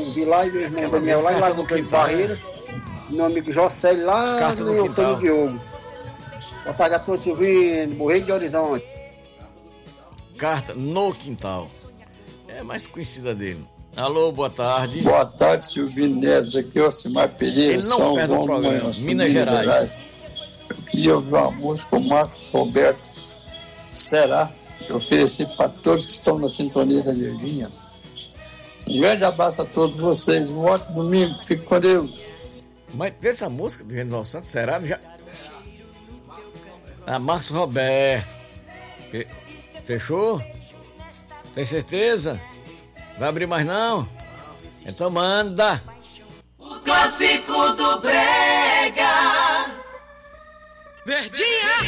vi lá, e meu irmão Daniel lá em Lagoa de Barreira, meu amigo José lá no Antônio Diogo. Boa tarde a todos ouvindo, Morreio de Horizonte. Carta no quintal. É mais conhecida dele. Alô, boa tarde. Boa tarde, Silvino Neves. Aqui é o Ocimar Pereira, Ele não São perde João o programa. do Manhuaçu, Minas Gerais. Eu queria ouvir uma música com o Marcos Roberto. Será? Eu ofereci para todos que estão na sintonia da Virgínia. Um grande abraço a todos vocês. Um ótimo domingo. Fique com Deus. Mas dessa música do Genival Santos, será? Já... Marcos Roberto. Fechou? Tem certeza? Vai abrir mais não? Então manda. O clássico do Brega. Verdinha.